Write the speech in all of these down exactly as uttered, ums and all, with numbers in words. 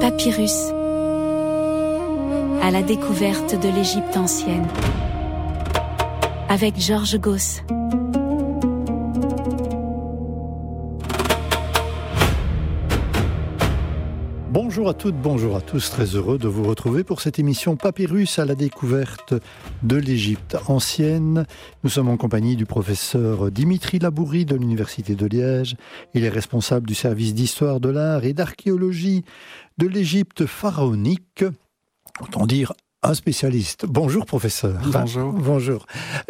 Papyrus, à la découverte de l'Égypte ancienne, avec Georges Gauss. Bonjour à toutes, bonjour à tous, très heureux de vous retrouver pour cette émission Papyrus à la découverte de l'Égypte ancienne. Nous sommes en compagnie du professeur Dimitri Labourie de l'Université de Liège. Il est responsable du service d'histoire de l'art et d'archéologie de l'Égypte pharaonique, autant dire un spécialiste. Bonjour professeur. Bonjour. Bonjour.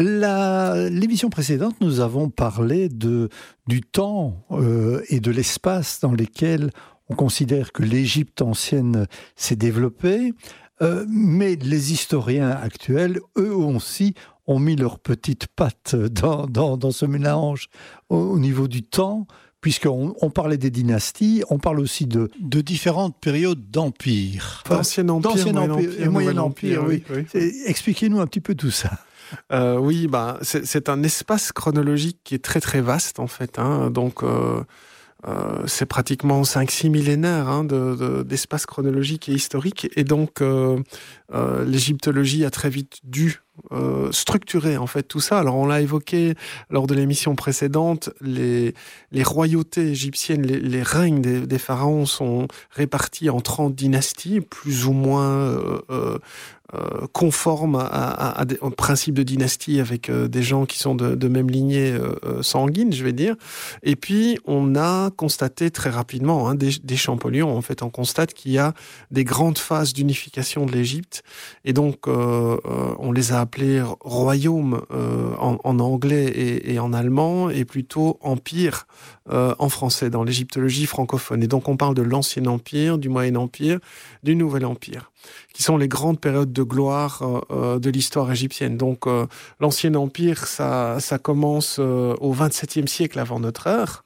La, l'émission précédente, nous avons parlé de, du temps euh, et de l'espace dans lesquels on considère que l'Égypte ancienne s'est développée, euh, mais les historiens actuels, eux aussi, ont mis leurs petites pattes dans, dans, dans ce mélange au, au niveau du temps, puisqu'on on parlait des dynasties, on parle aussi de, de différentes périodes d'empire. Enfin, D'ancien empire, d'ancien moyen empire, empire, et moyen empire, empire, oui. oui, oui. Expliquez-nous un petit peu tout ça. Euh, oui, bah, c'est, c'est un espace chronologique qui est très très vaste en fait. Hein, donc euh, Euh, c'est pratiquement cinq six millénaires hein, de, de, d'espace chronologique et historique. Et donc, euh, euh, l'égyptologie a très vite dû euh, structurer en fait tout ça. Alors, on l'a évoqué lors de l'émission précédente, les, les royautés égyptiennes, les, les règnes des, des pharaons sont répartis en trente dynasties, plus ou moins euh, euh, Euh, conforme à, à, à des, au principe de dynastie avec euh, des gens qui sont de, de même lignée euh, sanguine, je vais dire. Et puis, on a constaté très rapidement, hein, des, des Champollion, en fait, on constate qu'il y a des grandes phases d'unification de l'Égypte. Et donc, euh, euh, on les a appelés royaumes euh, en, en anglais et, et en allemand, et plutôt empire euh, en français, dans l'égyptologie francophone. Et donc, on parle de l'Ancien Empire, du Moyen Empire, du Nouvel Empire, qui sont les grandes périodes de gloire euh, de l'histoire égyptienne. Donc, euh, l'Ancien Empire, ça, ça commence euh, au vingt-septième siècle avant notre ère,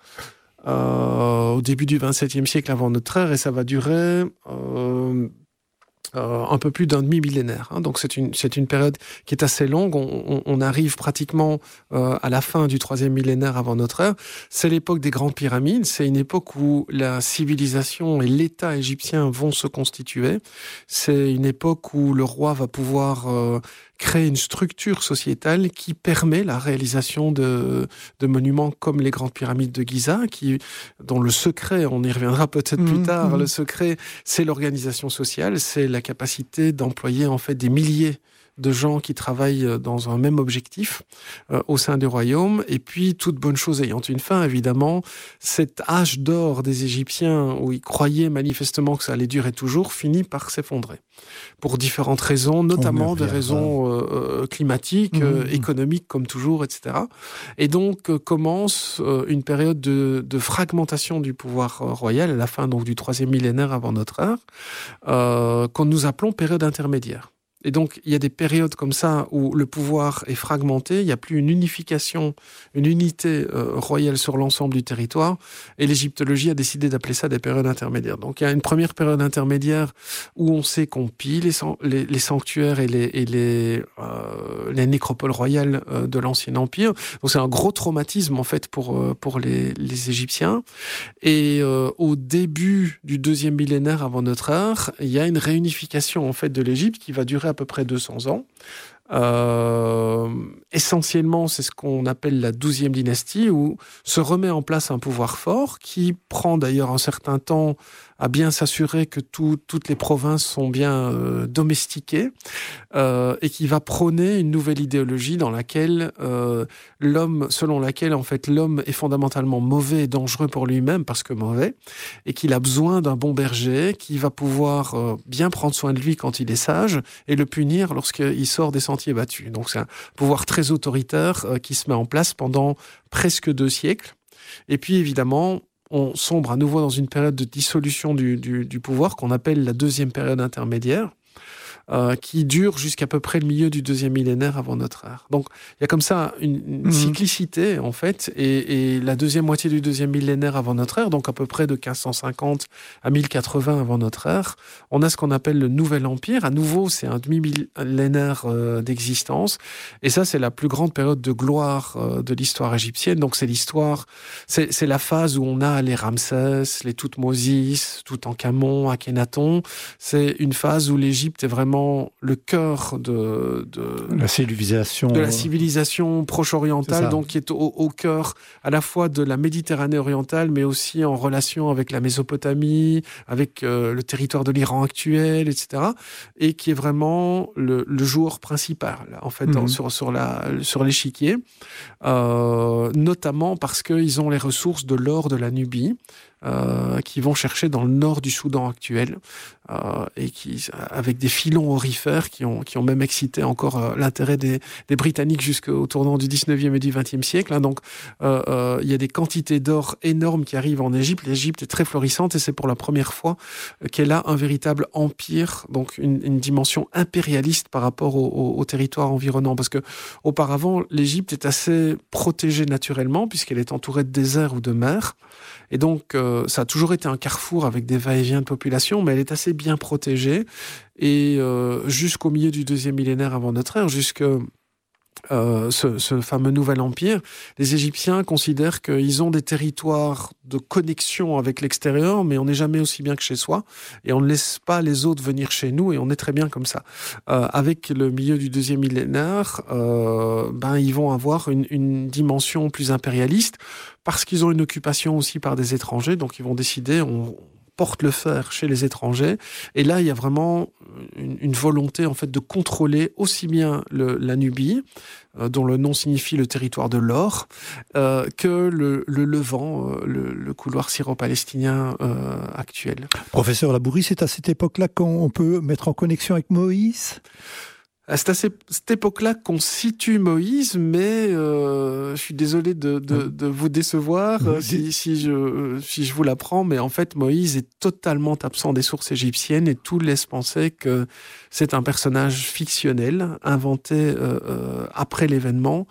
euh, au début du vingt-septième siècle avant notre ère, et ça va durer euh, euh, un peu plus d'un demi-millénaire. Hein. Donc, c'est une, c'est une période qui est assez longue. On, on, on arrive pratiquement euh, à la fin du troisième millénaire avant notre ère. C'est l'époque des grandes pyramides. C'est une époque où la civilisation et l'État égyptien vont se constituer. C'est une époque où le roi va pouvoir euh, créer une structure sociétale qui permet la réalisation de, de monuments comme les grandes pyramides de Giza, qui, dont le secret, on y reviendra peut-être mmh, plus tard, mmh. le secret, c'est l'organisation sociale, c'est la capacité d'employer en fait des milliers de gens qui travaillent dans un même objectif euh, au sein du royaume. Et puis, toute bonne chose ayant une fin, évidemment, cet âge d'or des Égyptiens, où ils croyaient manifestement que ça allait durer toujours, finit par s'effondrer. Pour différentes raisons, notamment des raisons euh, climatiques, mmh. euh, économiques, comme toujours, et cetera. Et donc, euh, commence euh, une période de, de fragmentation du pouvoir euh, royal, à la fin donc, du troisième millénaire avant notre ère, euh, qu'on nous appelons période intermédiaire. Et donc, il y a des périodes comme ça où le pouvoir est fragmenté, il n'y a plus une unification, une unité euh, royale sur l'ensemble du territoire, et l'égyptologie a décidé d'appeler ça des périodes intermédiaires. Donc, il y a une première période intermédiaire où on sait qu'on pille les, les, les sanctuaires et les, et les, euh, les nécropoles royales euh, de l'Ancien Empire. Donc, c'est un gros traumatisme, en fait, pour, euh, pour les, les Égyptiens. Et euh, au début du deuxième millénaire avant notre ère, il y a une réunification, en fait, de l'Égypte qui va durer à peu près deux cents ans. Euh, essentiellement, c'est ce qu'on appelle la douzième dynastie, où se remet en place un pouvoir fort qui prend d'ailleurs un certain temps à bien s'assurer que tout, toutes les provinces sont bien euh, domestiquées euh, et qui va prôner une nouvelle idéologie dans laquelle euh, l'homme, selon laquelle en fait l'homme est fondamentalement mauvais et dangereux pour lui-même parce que mauvais, et qu'il a besoin d'un bon berger qui va pouvoir euh, bien prendre soin de lui quand il est sage et le punir lorsqu'il sort des sentiers battus. Donc c'est un pouvoir très autoritaire euh, qui se met en place pendant presque deux siècles. Et puis évidemment, on sombre à nouveau dans une période de dissolution du, du, du pouvoir qu'on appelle la deuxième période intermédiaire, euh, qui dure jusqu'à peu près le milieu du deuxième millénaire avant notre ère. Donc il y a comme ça une, une mmh. cyclicité en fait, et, et la deuxième moitié du deuxième millénaire avant notre ère, donc à peu près de quinze cent cinquante à mille quatre-vingts avant notre ère, on a ce qu'on appelle le Nouvel Empire. À nouveau, c'est un demi-millénaire euh, d'existence, et ça c'est la plus grande période de gloire euh, de l'histoire égyptienne. Donc c'est l'histoire, c'est, c'est la phase où on a les Ramsès, les Toutmosis, Toutankhamon, Akhenaton. C'est une phase où l'Égypte est vraiment le cœur de, de la civilisation, de la civilisation proche-orientale, donc qui est au, au cœur à la fois de la Méditerranée orientale, mais aussi en relation avec la Mésopotamie, avec euh, le territoire de l'Iran actuel, et cetera. Et qui est vraiment le, le joueur principal, en fait, mmh. dans, sur, sur, la, sur l'échiquier, euh, notamment parce qu'ils ont les ressources de l'or de la Nubie, Euh, qui vont chercher dans le nord du Soudan actuel, euh, et qui, avec des filons aurifères qui ont, qui ont même excité encore euh, l'intérêt des, des Britanniques jusqu'au tournant du dix-neuvième et du vingtième siècle. Hein. Donc, euh, euh, il y a des quantités d'or énormes qui arrivent en Égypte. L'Égypte est très florissante et c'est pour la première fois qu'elle a un véritable empire, donc une, une dimension impérialiste par rapport au, au, au territoire environnant. Parce que auparavant, l'Égypte est assez protégée naturellement puisqu'elle est entourée de déserts ou de mers. Et donc, euh, ça a toujours été un carrefour avec des va-et-vient de population, mais elle est assez bien protégée. Et euh, jusqu'au milieu du deuxième millénaire avant notre ère, jusque euh, ce, ce fameux Nouvel Empire, les Égyptiens considèrent qu'ils ont des territoires de connexion avec l'extérieur, mais on n'est jamais aussi bien que chez soi. Et on ne laisse pas les autres venir chez nous, et on est très bien comme ça. Euh, avec le milieu du deuxième millénaire, euh, ben, ils vont avoir une, une dimension plus impérialiste, parce qu'ils ont une occupation aussi par des étrangers, donc ils vont décider, on porte le fer chez les étrangers, et là il y a vraiment une, une volonté en fait de contrôler aussi bien le, la Nubie, euh, dont le nom signifie le territoire de l'or, euh, que le, le Levant, euh, le, le couloir syro-palestinien euh, actuel. Professeur Labourie, c'est à cette époque-là qu'on peut mettre en connexion avec Moïse ? C'est à cette époque-là qu'on situe Moïse, mais euh, je suis désolé de, de, de vous décevoir euh, si, si, je, si je vous l'apprends, mais en fait Moïse est totalement absent des sources égyptiennes et tout laisse penser que c'est un personnage fictionnel, inventé euh, euh, après l'événement,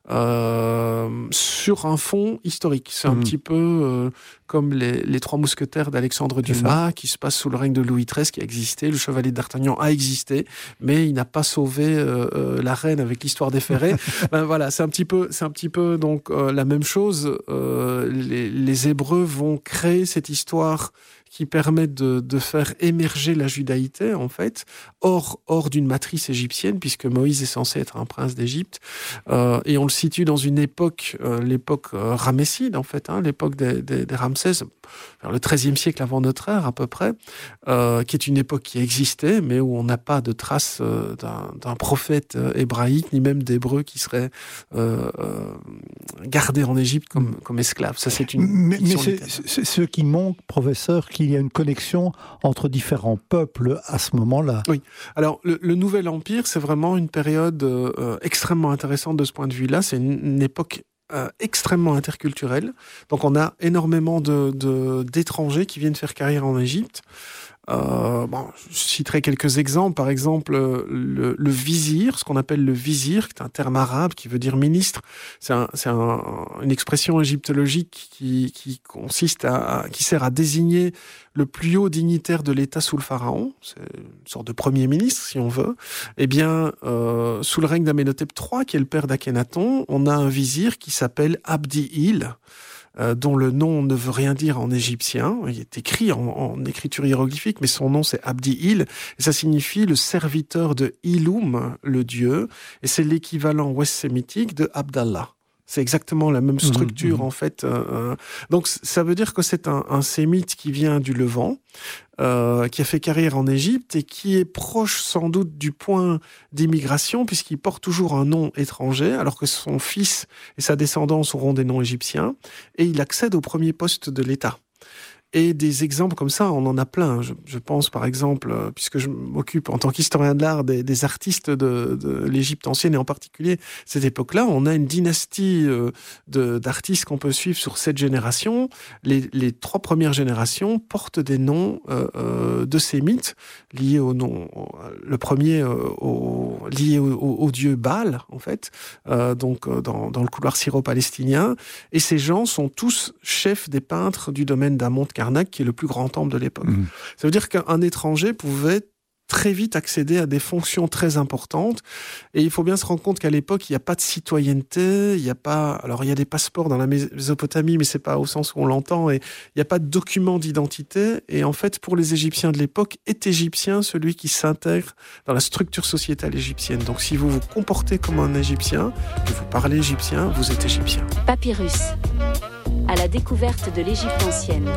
euh, sur un fond historique. C'est un mmh. petit peu euh, comme les, les Trois Mousquetaires d'Alexandre Dumas, qui se passe sous le règne de Louis treize, qui a existé. Le Chevalier d'Artagnan a existé, mais il n'a pas sauvé euh, euh, la reine avec l'histoire des ferrets. ben voilà, c'est un petit peu, c'est un petit peu donc euh, la même chose. Euh, les, les Hébreux vont créer cette histoire qui permet de, de faire émerger la judaïté, en fait, hors, hors d'une matrice égyptienne, puisque Moïse est censé être un prince d'Égypte. Euh, et on le situe dans une époque, euh, l'époque euh, ramesside, en fait, hein, l'époque des, des, des Ramsès, vers le treizième siècle avant notre ère, à peu près, euh, qui est une époque qui existait, mais où on n'a pas de traces euh, d'un, d'un prophète euh, hébraïque, ni même d'Hébreux qui serait euh, euh, gardé en Égypte comme, comme esclave. Ça, c'est une mais, mais c'est, c'est ce qui manque, professeur, qui il y a une connexion entre différents peuples à ce moment-là. Oui. Alors, le, le Nouvel Empire, c'est vraiment une période euh, extrêmement intéressante de ce point de vue-là. C'est une, une époque euh, extrêmement interculturelle. Donc, on a énormément de, de, d'étrangers qui viennent faire carrière en Égypte. Euh, bon, je citerai quelques exemples. Par exemple, le, le vizir, ce qu'on appelle le vizir, qui est un terme arabe qui veut dire ministre. C'est, un, c'est un, une expression égyptologique qui, qui consiste à, qui sert à désigner le plus haut dignitaire de l'État sous le pharaon. C'est une sorte de premier ministre, si on veut. Eh bien, euh, sous le règne d'Amenhotep trois, qui est le père d'Akhenaton, on a un vizir qui s'appelle Abdi-Il, Euh, dont le nom ne veut rien dire en égyptien. Il est écrit en, en écriture hiéroglyphique, mais son nom c'est Abdi-Il, et ça signifie le serviteur de Ilum, le dieu, et c'est l'équivalent ouest-sémitique de Abdallah. C'est exactement la même structure, mmh, mmh. en fait. Euh, donc, ça veut dire que c'est un, un sémite qui vient du Levant, euh, qui a fait carrière en Égypte et qui est proche, sans doute, du point d'immigration, puisqu'il porte toujours un nom étranger, alors que son fils et sa descendance auront des noms égyptiens, et il accède au premier poste de l'État. Et des exemples comme ça, on en a plein. Je, je pense par exemple, euh, puisque je m'occupe en tant qu'historien de l'art des, des artistes de, de l'Égypte ancienne et en particulier cette époque-là, on a une dynastie euh, de, d'artistes qu'on peut suivre sur sept générations. Les, les trois premières générations portent des noms euh, euh, de ces mythes liés au nom. Le premier euh, au, lié au, au, au dieu Baal, en fait, euh, donc euh, dans, dans le couloir syro-palestinien. Et ces gens sont tous chefs des peintres du domaine d'Amon-Karnak, qui est le plus grand temple de l'époque. Mmh. Ça veut dire qu'un étranger pouvait très vite accéder à des fonctions très importantes. Et il faut bien se rendre compte qu'à l'époque, il n'y a pas de citoyenneté, il n'y a pas... Alors, il y a des passeports dans la Mésopotamie, mais ce n'est pas au sens où on l'entend, et il n'y a pas de document d'identité. Et en fait, pour les Égyptiens de l'époque, est égyptien celui qui s'intègre dans la structure sociétale égyptienne. Donc, si vous vous comportez comme un Égyptien, que vous parlez égyptien, vous êtes égyptien. Papyrus, à la découverte de l'Égypte ancienne.